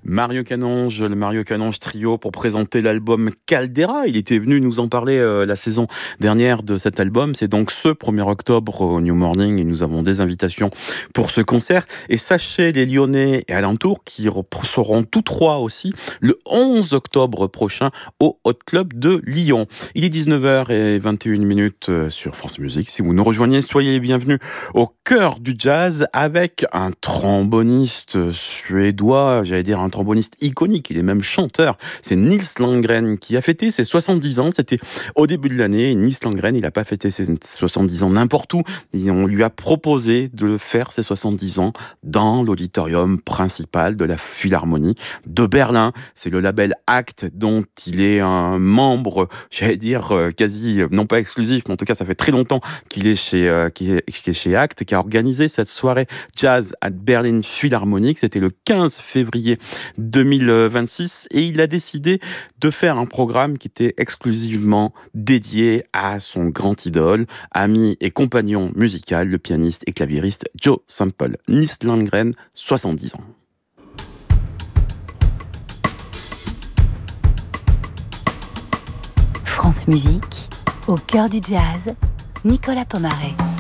Mario Canonge, le Mario Canonge Trio pour présenter l'album Caldera. Il était venu nous en parler la saison dernière de cet album. C'est donc ce 1er octobre au New Morning et nous avons des invitations pour ce concert. Et sachez les Lyonnais et alentours qui seront tous trois aussi le 11 octobre prochain au Hot Club de Lyon. Il est 19h21 sur France Musique. Si vous nous rejoignez, soyez les bienvenus au cœur du jazz avec un tromboniste suédois, j'allais dire un tromboniste iconique, il est même chanteur, c'est Nils Landgren qui a fêté ses 70 ans, c'était au début de l'année. Nils Landgren, il n'a pas fêté ses 70 ans n'importe où, et on lui a proposé de faire ses 70 ans dans l'auditorium principal de la Philharmonie de Berlin. C'est le label Act dont il est un membre, j'allais dire quasi, non pas exclusif, mais en tout cas ça fait très longtemps qu'il est chez Act, qui a organisé cette soirée Jazz at Berlin Philharmonic. C'était le 15 février 2026 et il a décidé de faire un programme qui était exclusivement dédié à son grand idole, ami et compagnon musical, le pianiste et claviériste Joe Sample. Nils Landgren, 70 ans. France Musique, au cœur du jazz, Nicolas Pomaret.